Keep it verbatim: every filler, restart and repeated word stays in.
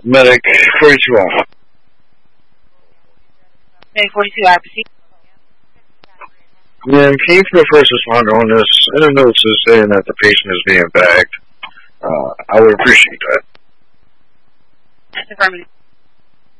Medic forty-two Alpha. Medic forty-two Alpha. Yeah, can you put a first responder on this? I don't know it's saying that the patient is being bagged. Uh, I would appreciate that. That's affirmative.